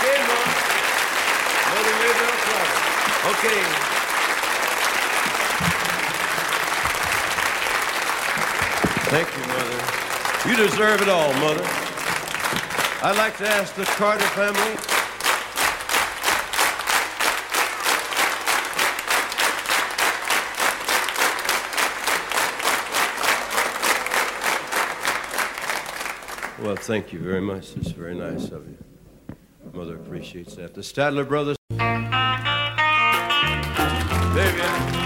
Okay, Mom. Mother Maybelle Carter. Okay. Thank you, Mother. You deserve it all, Mother. I'd like to ask the Carter family. Well, thank you very much. It's very nice of you. Mother appreciates that. The Stadler brothers. Baby.